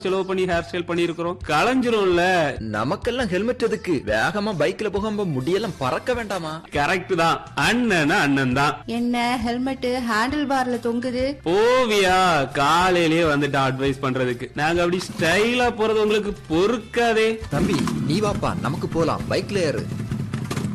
செலவு பண்ணி hair style பண்ணிருக்கிறோம், களைஞ்சிரும்ல. நமக்கெல்லாம் ஹெல்மெட் எதுக்கு? வேகமா பைக்ல போகாம முடியெல்லாம் பறக்க வேண்டாமா? கரெக்ட் தான். அண்ணன் அண்ணன் தான். என்ன ஹெல்மெட் ஹேண்டில் பார்ல தொங்குது? போவியா காலையிலேயே வந்துட்டு அட்வைஸ் பண்றதுக்கு. நாங்க அப்படி ஸ்டைலா போறது உங்களுக்கு பொறுக்காதே. தம்பி நீ வாப்பா, நமக்கு போலாம், பைக்ல ஏறு.